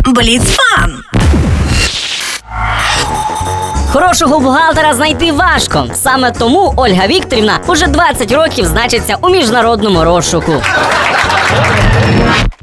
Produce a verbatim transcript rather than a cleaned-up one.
Бліцфан. Хорошого бухгалтера знайти важко. Саме тому Ольга Вікторівна уже двадцять років значиться у міжнародному розшуку.